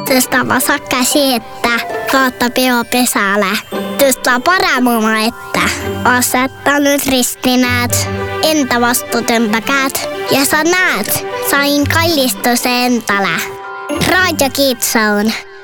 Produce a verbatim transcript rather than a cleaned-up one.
Tästä vasa käsi, että kautta peo pesällä. Tästä paramuma, että asettanut ristinäät, entä vastuutempäkäät. Ja sä näet, sain kallistus entälä. Radio Kitsaun.